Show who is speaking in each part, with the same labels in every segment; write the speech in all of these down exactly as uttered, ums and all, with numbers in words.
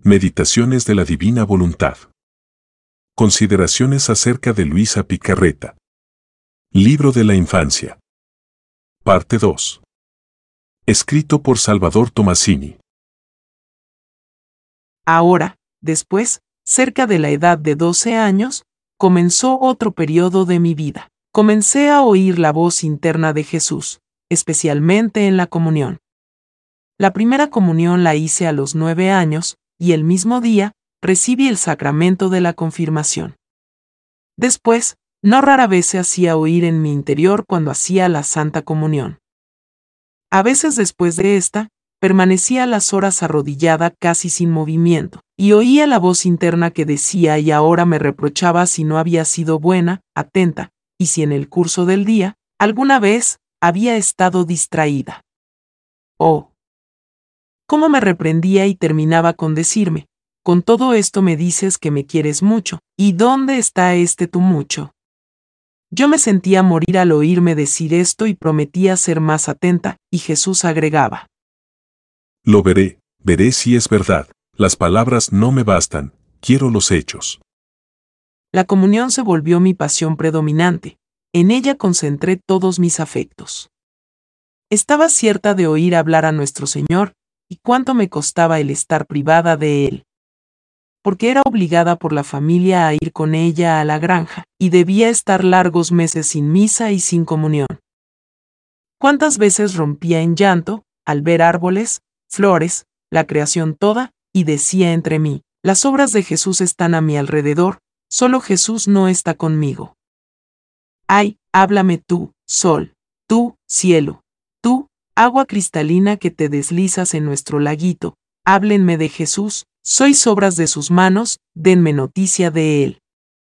Speaker 1: Meditaciones de la Divina Voluntad. Consideraciones acerca de Luisa Picarreta. Libro de la Infancia. Parte dos. Escrito por Salvador Tomasini.
Speaker 2: Ahora, después, cerca de la edad de doce años, comenzó otro periodo de mi vida. Comencé a oír la voz interna de Jesús, especialmente en la comunión. La primera comunión la hice a los nueve años, y el mismo día, recibí el sacramento de la confirmación. Después, no rara vez se hacía oír en mi interior cuando hacía la Santa Comunión. A veces después de esta, permanecía las horas arrodillada casi sin movimiento, y oía la voz interna que decía y ahora me reprochaba si no había sido buena, atenta, y si en el curso del día, alguna vez, había estado distraída. Oh, cómo me reprendía y terminaba con decirme, con todo esto me dices que me quieres mucho, ¿y dónde está este tu mucho? Yo me sentía morir al oírme decir esto y prometía ser más atenta, y Jesús agregaba:
Speaker 1: Lo veré, veré si es verdad, las palabras no me bastan, quiero los hechos.
Speaker 2: La comunión se volvió mi pasión predominante, en ella concentré todos mis afectos. Estaba cierta de oír hablar a nuestro Señor, y cuánto me costaba el estar privada de Él. Porque era obligada por la familia a ir con ella a la granja, y debía estar largos meses sin misa y sin comunión. Cuántas veces rompía en llanto, al ver árboles, flores, la creación toda, y decía entre mí, las obras de Jesús están a mi alrededor, solo Jesús no está conmigo. Ay, háblame tú, sol, tú, cielo, tú, agua cristalina que te deslizas en nuestro laguito, háblenme de Jesús, sois obras de sus manos, denme noticia de él.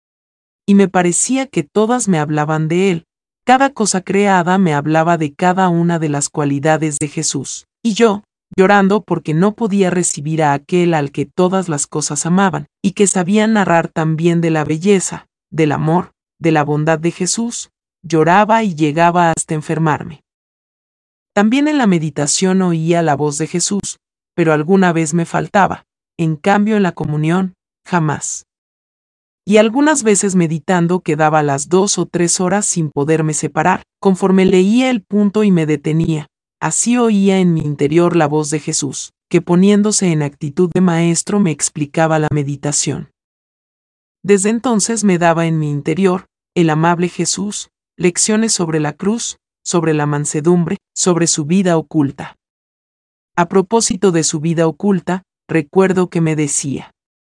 Speaker 2: Y me parecía que todas me hablaban de él, cada cosa creada me hablaba de cada una de las cualidades de Jesús, y yo, llorando porque no podía recibir a aquel al que todas las cosas amaban, y que sabía narrar también de la belleza, del amor, de la bondad de Jesús, lloraba y llegaba hasta enfermarme. También en la meditación oía la voz de Jesús, pero alguna vez me faltaba, en cambio en la comunión, jamás. Y algunas veces meditando quedaba las dos o tres horas sin poderme separar, conforme leía el punto y me detenía, así oía en mi interior la voz de Jesús, que poniéndose en actitud de maestro me explicaba la meditación. Desde entonces me daba en mi interior, el amable Jesús, lecciones sobre la cruz, sobre la mansedumbre, sobre su vida oculta. A propósito de su vida oculta, recuerdo que me decía: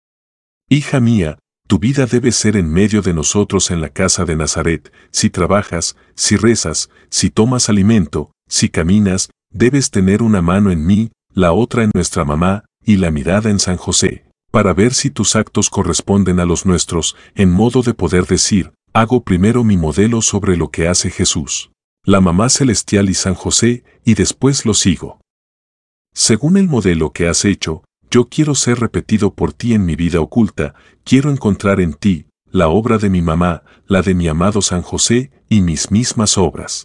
Speaker 1: Hija mía, tu vida debe ser en medio de nosotros en la casa de Nazaret, si trabajas, si rezas, si tomas alimento, si caminas, debes tener una mano en mí, la otra en nuestra mamá, y la mirada en San José, para ver si tus actos corresponden a los nuestros, en modo de poder decir, hago primero mi modelo sobre lo que hace Jesús, la mamá celestial y San José, y después lo sigo. Según el modelo que has hecho, yo quiero ser repetido por ti en mi vida oculta, quiero encontrar en ti, la obra de mi mamá, la de mi amado San José, y mis mismas obras.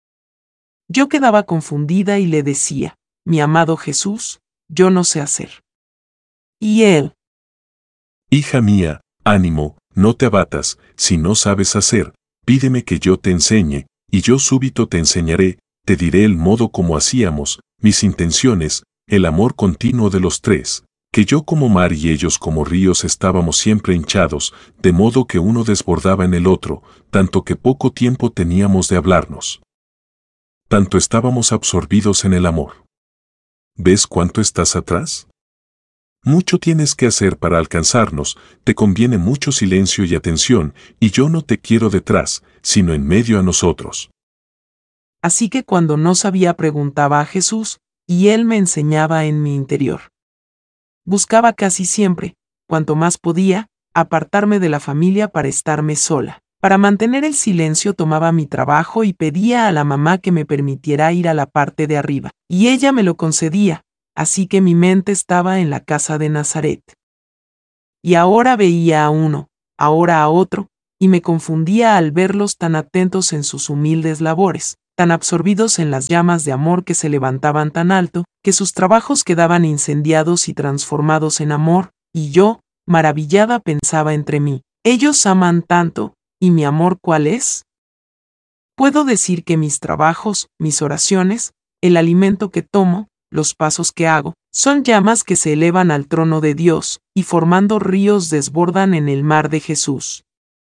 Speaker 2: Yo quedaba confundida y le decía: mi amado Jesús, yo no sé hacer. Y él:
Speaker 1: Hija mía, ánimo, no te abatas, si no sabes hacer, pídeme que yo te enseñe, y yo súbito te enseñaré, te diré el modo como hacíamos, mis intenciones, el amor continuo de los tres, que yo como mar y ellos como ríos estábamos siempre hinchados, de modo que uno desbordaba en el otro, tanto que poco tiempo teníamos de hablarnos. Tanto estábamos absorbidos en el amor. ¿Ves cuánto estás atrás? Mucho tienes que hacer para alcanzarnos, te conviene mucho silencio y atención, y yo no te quiero detrás, sino en medio a nosotros.
Speaker 2: Así que cuando no sabía preguntaba a Jesús, y él me enseñaba en mi interior. Buscaba casi siempre, cuanto más podía, apartarme de la familia para estarme sola. Para mantener el silencio tomaba mi trabajo y pedía a la mamá que me permitiera ir a la parte de arriba, y ella me lo concedía, así que mi mente estaba en la casa de Nazaret. Y ahora veía a uno, ahora a otro, y me confundía al verlos tan atentos en sus humildes labores, tan absorbidos en las llamas de amor que se levantaban tan alto, que sus trabajos quedaban incendiados y transformados en amor, y yo, maravillada, pensaba entre mí, ellos aman tanto, ¿y mi amor cuál es? Puedo decir que mis trabajos, mis oraciones, el alimento que tomo, los pasos que hago, son llamas que se elevan al trono de Dios, y formando ríos desbordan en el mar de Jesús.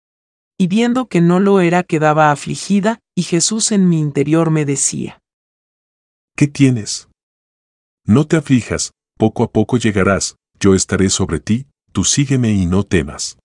Speaker 2: Y viendo que no lo era, quedaba afligida, y Jesús en mi interior me decía:
Speaker 1: ¿qué tienes? No te aflijas, poco a poco llegarás, yo estaré sobre ti, tú sígueme y no temas.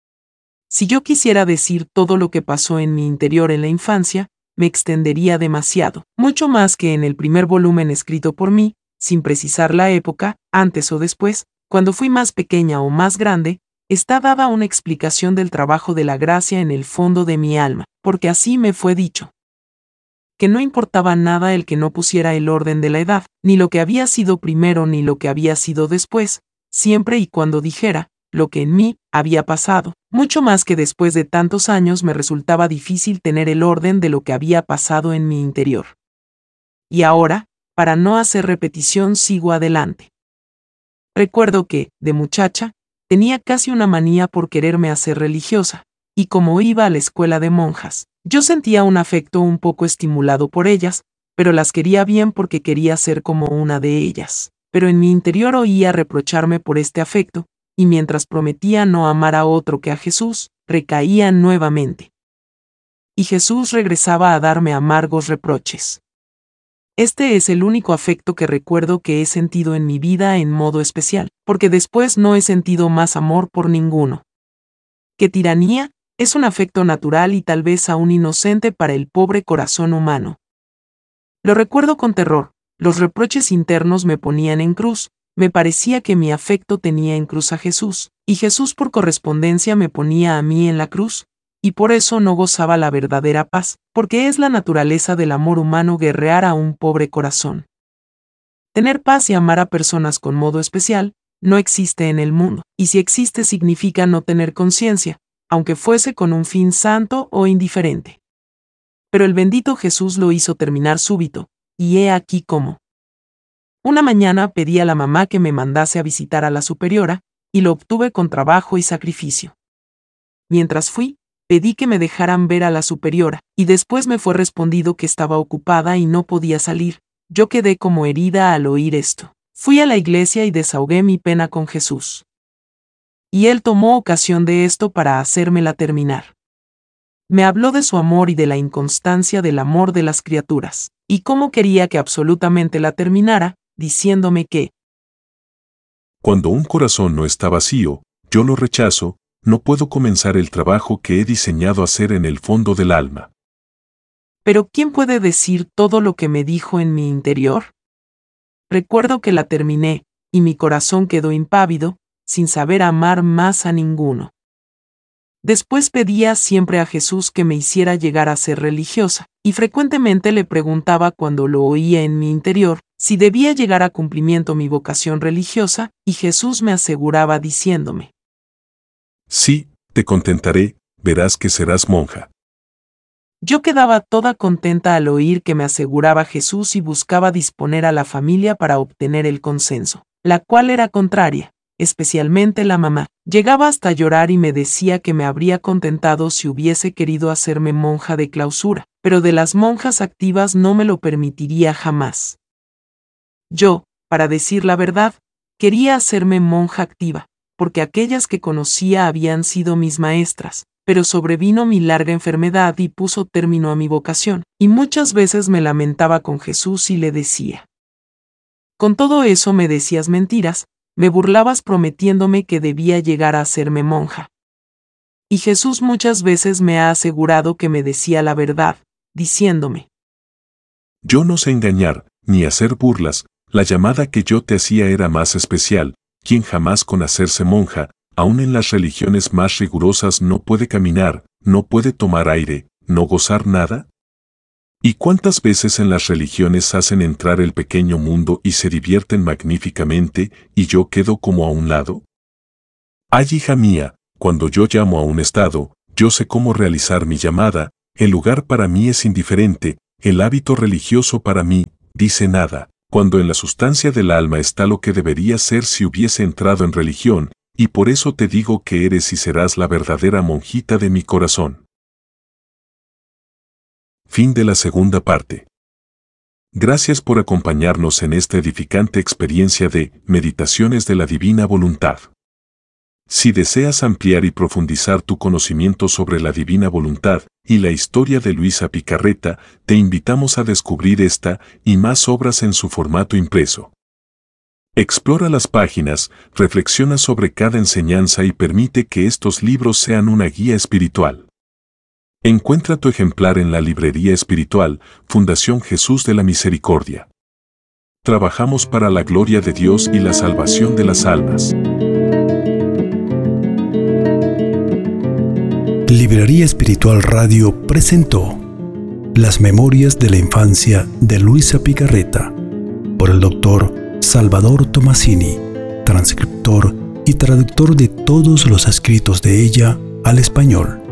Speaker 2: Si yo quisiera decir todo lo que pasó en mi interior en la infancia, me extendería demasiado, mucho más que en el primer volumen escrito por mí, sin precisar la época, antes o después, cuando fui más pequeña o más grande, está dada una explicación del trabajo de la gracia en el fondo de mi alma, porque así me fue dicho. Que no importaba nada el que no pusiera el orden de la edad, ni lo que había sido primero ni lo que había sido después, siempre y cuando dijera lo que en mí había pasado, mucho más que después de tantos años me resultaba difícil tener el orden de lo que había pasado en mi interior. Y ahora, para no hacer repetición, sigo adelante. Recuerdo que, de muchacha, tenía casi una manía por quererme hacer religiosa, y como iba a la escuela de monjas, yo sentía un afecto un poco estimulado por ellas, pero las quería bien porque quería ser como una de ellas. Pero en mi interior oía reprocharme por este afecto, y mientras prometía no amar a otro que a Jesús, recaía nuevamente. Y Jesús regresaba a darme amargos reproches. Este es el único afecto que recuerdo que he sentido en mi vida en modo especial, porque después no he sentido más amor por ninguno. ¿Qué tiranía? Es un afecto natural y tal vez aún inocente para el pobre corazón humano. Lo recuerdo con terror, los reproches internos me ponían en cruz, me parecía que mi afecto tenía en cruz a Jesús, y Jesús por correspondencia me ponía a mí en la cruz, y por eso no gozaba la verdadera paz, porque es la naturaleza del amor humano guerrear a un pobre corazón. Tener paz y amar a personas con modo especial no existe en el mundo, y si existe significa no tener conciencia, aunque fuese con un fin santo o indiferente. Pero el bendito Jesús lo hizo terminar súbito, y he aquí cómo. Una mañana pedí a la mamá que me mandase a visitar a la superiora, y lo obtuve con trabajo y sacrificio. Mientras fui, pedí que me dejaran ver a la superiora, y después me fue respondido que estaba ocupada y no podía salir. Yo quedé como herida al oír esto. Fui a la iglesia y desahogué mi pena con Jesús. Y él tomó ocasión de esto para hacérmela terminar. Me habló de su amor y de la inconstancia del amor de las criaturas, y cómo quería que absolutamente la terminara, diciéndome que
Speaker 1: cuando un corazón no está vacío, yo lo rechazo, no puedo comenzar el trabajo que he diseñado hacer en el fondo del alma.
Speaker 2: ¿Pero quién puede decir todo lo que me dijo en mi interior? Recuerdo que la terminé, y mi corazón quedó impávido, sin saber amar más a ninguno. Después pedía siempre a Jesús que me hiciera llegar a ser religiosa, y frecuentemente le preguntaba cuando lo oía en mi interior, si debía llegar a cumplimiento mi vocación religiosa, y Jesús me aseguraba diciéndome:
Speaker 1: sí, te contentaré, verás que serás monja.
Speaker 2: Yo quedaba toda contenta al oír que me aseguraba Jesús y buscaba disponer a la familia para obtener el consenso, la cual era contraria, especialmente la mamá. Llegaba hasta llorar y me decía que me habría contentado si hubiese querido hacerme monja de clausura, pero de las monjas activas no me lo permitiría jamás. Yo, para decir la verdad, quería hacerme monja activa, porque aquellas que conocía habían sido mis maestras, pero sobrevino mi larga enfermedad y puso término a mi vocación, y muchas veces me lamentaba con Jesús y le decía: con todo eso me decías mentiras, me burlabas prometiéndome que debía llegar a hacerme monja. Y Jesús muchas veces me ha asegurado que me decía la verdad, diciéndome:
Speaker 1: yo no sé engañar, ni hacer burlas, la llamada que yo te hacía era más especial, quien jamás con hacerse monja, aun en las religiones más rigurosas no puede caminar, no puede tomar aire, no gozar nada. ¿Y cuántas veces en las religiones hacen entrar el pequeño mundo y se divierten magníficamente, y yo quedo como a un lado? Ay, hija mía, cuando yo llamo a un estado, yo sé cómo realizar mi llamada, el lugar para mí es indiferente, el hábito religioso para mí, dice nada, cuando en la sustancia del alma está lo que debería ser si hubiese entrado en religión, y por eso te digo que eres y serás la verdadera monjita de mi corazón. Fin de la segunda parte. Gracias por acompañarnos en esta edificante experiencia de Meditaciones de la Divina Voluntad. Si deseas ampliar y profundizar tu conocimiento sobre la Divina Voluntad y la historia de Luisa Picarreta, te invitamos a descubrir esta y más obras en su formato impreso. Explora las páginas, reflexiona sobre cada enseñanza y permite que estos libros sean una guía espiritual. Encuentra tu ejemplar en la Librería Espiritual, Fundación Jesús de la Misericordia. Trabajamos para la gloria de Dios y la salvación de las almas.
Speaker 3: Librería Espiritual Radio presentó Las Memorias de la Infancia de Luisa Picarreta, por el doctor Salvador Tomasini, transcriptor y traductor de todos los escritos de ella al español.